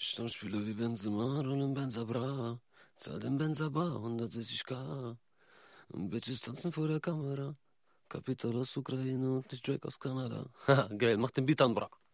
Stammspieler wie Benzema, rollen Benza bra. Zahl den Benza bar, 160k. Und Bitches tanzen vor der Kamera. Kapital aus Ukraine und nicht Drake aus Kanada. Haha, geil, mach den Beat an, bra.